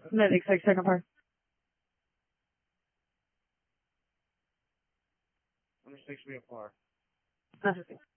No, the exact second part. How many stakes we have par? That's okay.